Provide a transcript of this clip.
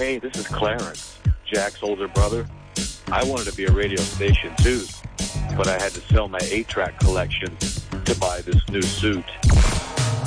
Hey, this is Clarence, Jack's older brother. I wanted to be a radio station too, but I had to sell my 8-track collection to buy this new suit.